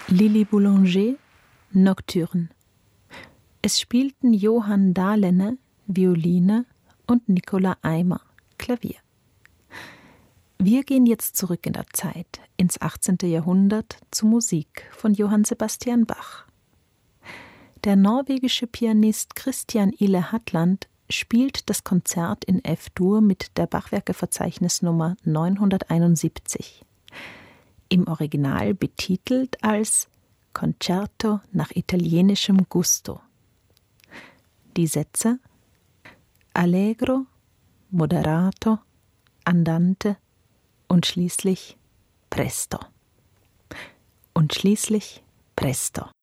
Lili Boulanger, Nocturne. Es spielten Johann Dahlene, Violine und Nicola Eimer, Klavier. Wir gehen jetzt zurück in der Zeit, ins 18. Jahrhundert, zur Musik von Johann Sebastian Bach. Der norwegische Pianist Christian Ile Hatland spielt das Konzert in F-Dur mit der Bachwerkeverzeichnisnummer 971. Im Original betitelt als Concerto nach italienischem Gusto. Die Sätze Allegro, Moderato, Andante und schließlich Presto. Und schließlich Presto.